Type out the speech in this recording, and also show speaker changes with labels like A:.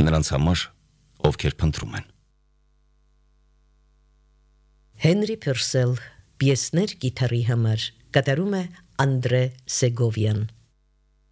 A: նրանց համար, ովքեր փնտրում են։
B: Հենրի Փյուրսել, պիեսներ գիտարի համար, կատարում է Անդրե Սեգովյան։